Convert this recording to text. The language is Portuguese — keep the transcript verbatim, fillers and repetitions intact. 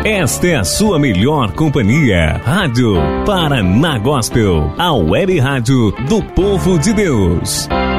Esta é a sua melhor companhia. Rádio Paraná Gospel, a web rádio do povo de Deus.